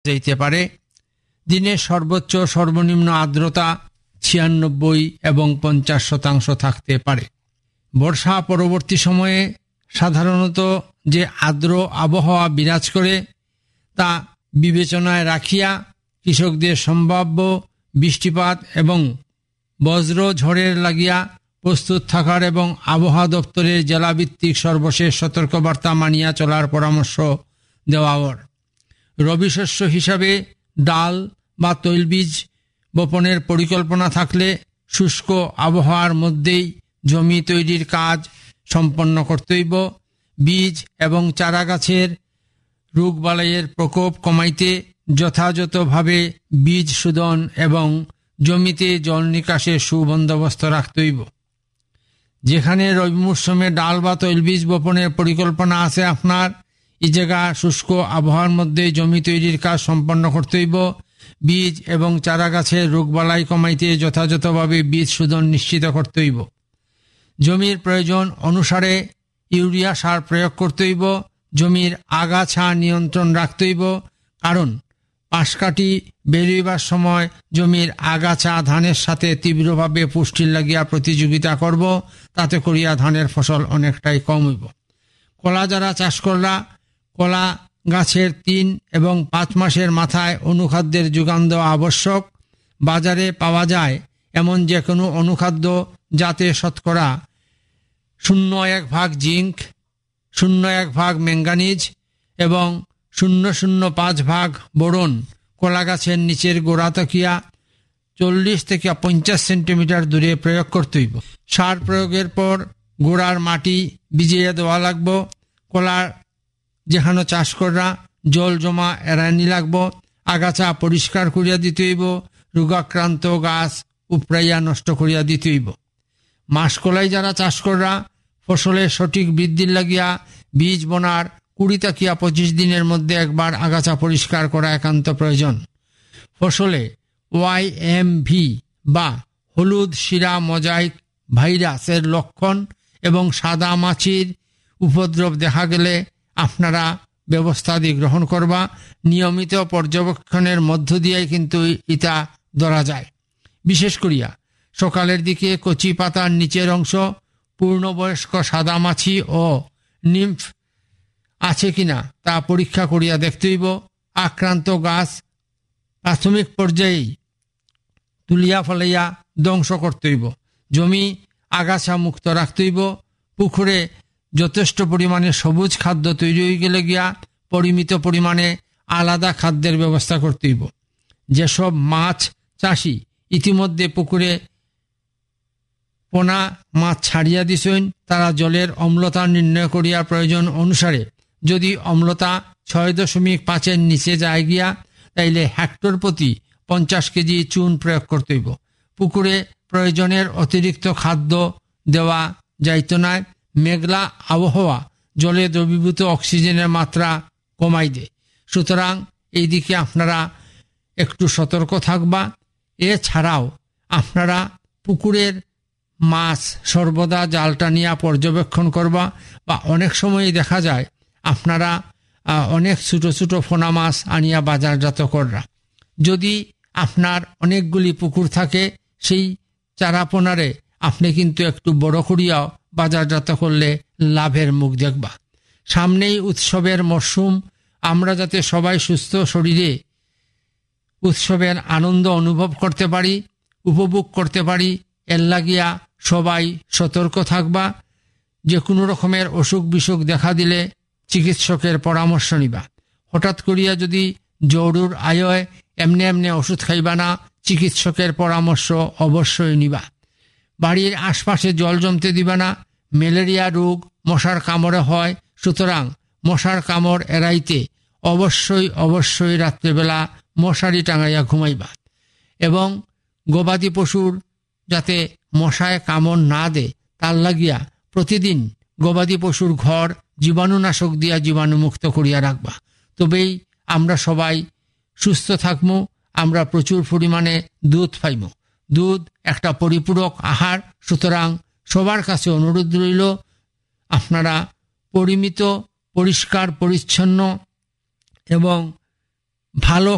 যেতে পারে। দিনের সর্বোচ্চ সর্বনিম্ন আর্দ্রতা 96 এবং 50% থাকতে পারে। বর্ষা পরবর্তী সময়ে সাধারণত যে আর্দ্র আবহাওয়া বিরাজ করে তা বিবেচনায় রাখিয়া কৃষকদের সম্ভাব্য বৃষ্টিপাত এবং বজ্র ঝড়ের লাগিয়া প্রস্তুত থাকার এবং আবহাওয়া দপ্তরের জেলাভিত্তিক সর্বশেষ সতর্কবার্তা মানিয়া চলার পরামর্শ দেওয়া হয়। রবি শস্য হিসাবে ডাল বা তৈলবীজ বপনের পরিকল্পনা থাকলে শুষ্ক আবহাওয়ার মধ্যেই জমি তৈরির কাজ সম্পন্ন করতে হইব। বীজ এবং চারা গাছের রোগবালাইয়ের প্রকোপ কমাইতে যথাযথভাবে বীজ শোধন এবং জমিতে জল নিকাশের সুবন্দোবস্ত রাখতে হইব। যেখানে রবি মৌসুমে ডাল বা তৈলবীজ বপনের পরিকল্পনা আছে আপনার, এই জায়গা শুষ্ক আবহাওয়ার মধ্যে জমি তৈরির কাজ সম্পন্ন করতে হইব। বীজ এবং চারা গাছের রোগবালাই কমাইতে যথাযথভাবে বীজ শোধন নিশ্চিত করতে হইব। জমির প্রয়োজন অনুসারে ইউরিয়া সার প্রয়োগ করতে হইব। জমির আগাছা নিয়ন্ত্রণ রাখতে হইব, কারণ পাশকাঠি বেরোইবার সময় জমির আগাছা ধানের সাথে তীব্রভাবে পুষ্টির লাগিয়া প্রতিযোগিতা করব, তাতে করিয়া ধানের ফসল অনেকটাই কম হইব। কলা যারা চাষ করলা, কলা গাছের 3 এবং 5 মাসের মাথায় অনুখাদ্যের যোগান দেওয়া আবশ্যক। বাজারে পাওয়া যায় এমন যে কোনো অনুখাদ্য যাতে শতকরা 0.1 ভাগ জিঙ্ক, 0.1 ভাগ ম্যাঙ্গানিজ এবং 0.05 ভাগ বোরন কলা গাছের নিচের গোড়া তকিয়া 40 থেকে 50 সেন্টিমিটার দূরে প্রয়োগ করতে হইব। সার প্রয়োগের পর গোড়ার মাটি ভিজিয়ে দেওয়া লাগব। কলার যেখানে চাষ করা জল জমা এড়ানি লাগব। আগাছা পরিষ্কার করিয়া দিতে হইব। রোগাক্রান্ত গাছ উপড়াইয়া নষ্ট করিয়া দিতে হইব। মাসকলাই যারা চাষ করা, ফসলের সঠিক বৃদ্ধির লাগিয়া বীজ বোনার 20 থেকে 25 দিনের মধ্যে একবার আগাছা পরিষ্কার করা একান্ত প্রয়োজন। ফসলে YMV বা হলুদ শিরা মোজাইক ভাইরাসের লক্ষণ এবং সাদা মাছির উপদ্রব দেখা গেলে আপনারা ব্যবস্থাদি গ্রহণ করবা। নিয়মিত পর্যবেক্ষণের মধ্য দিয়েই কিন্তু ইটা ধরা যায়। বিশেষ করিয়া সকালের দিকে কচি পাতার নিচের অংশ পূর্ণবয়স্ক সাদা মাছি ও নিম্ফ আছে কিনা তা পরীক্ষা করিয়া দেখতে হইব। আক্রান্ত গাছ প্রাথমিক পর্যায়েই তুলিয়া ফলাইয়া ধ্বংস করতে হইব। জমি আগাছা মুক্ত রাখতে হইব। পুকুরে যথেষ্ট পরিমাণে সবুজ খাদ্য তৈরি হয়ে গেলে গিয়া পরিমিত পরিমাণে আলাদা খাদ্যের ব্যবস্থা করতে হইব। যেসব মাছ চাষি ইতিমধ্যে পুকুরে পোনা মাছ ছাড়িয়া দিছেন, তারা জলের অম্লতা নির্ণয় করিয়া প্রয়োজন অনুসারে যদি অম্লতা 6.5-এর নিচে যায় গিয়া, তাইলে হেক্টর প্রতি 50 কেজি চুন প্রয়োগ করতে হইব। পুকুরে প্রয়োজনের অতিরিক্ত খাদ্য দেওয়া যাইত না। মেঘলা আবহাওয়া জলে দ্রবীভূত অক্সিজেনের মাত্রা কমাই দেয়। সুতরাং এই দিকে আপনারা একটু সতর্ক থাকবা। এছাড়াও আপনারা পুকুরের মাছ সর্বদা জাল টানিয়া পর্যবেক্ষণ করবা। বা অনেক সময় দেখা যায় আপনারা অনেক ছোট ছোট ফোনা মাছ আনিয়া বাজারজাত কররা। যদি আপনার অনেকগুলি পুকুর থাকে, সেই চারাপোনারে আপনি কিন্তু একটু বড় করিয়াও বাজারজাত করলে লাভের মুখ দেখবা। সামনেই উৎসবের মরশুম, আমরা যাতে সবাই সুস্থ শরীরে উৎসবের আনন্দ অনুভব করতে পারি, উপভোগ করতে পারি, এর লাগিয়া সবাই সতর্ক থাকবা। যে কোনো রকমের অসুখ বিসুখ দেখা দিলে চিকিৎসকের পরামর্শ নিবা। হঠাৎ করিয়া যদি জরুর আয় এমনি এমনি ওষুধ খাইবা না, চিকিৎসকের পরামর্শ অবশ্যই নিবা। বাড়ির আশপাশে জল জমতে দিবা না। ম্যালেরিয়া রোগ মশার কামড়ে হয়, সুতরাং মশার কামড় এড়াইতে অবশ্যই রাত্রেবেলা মশারি টাঙাইয়া ঘুমাইবা। এবং গবাদি পশুর যাতে মশায় কামড় না দেয় তার লাগিয়া প্রতিদিন গবাদি পশুর ঘর জীবাণুনাশক দিয়া জীবাণুমুক্ত করিয়া রাখবা। তবেই আমরা সবাই সুস্থ থাকবো। আমরা প্রচুর পরিমাণে দুধ পাইব। দুধ একটা পরিপূরক আহার। সুতরাং সবার কাছে অনুরোধ রইল, আপনারা পরিমিত, পরিষ্কার পরিচ্ছন্ন এবং ভালো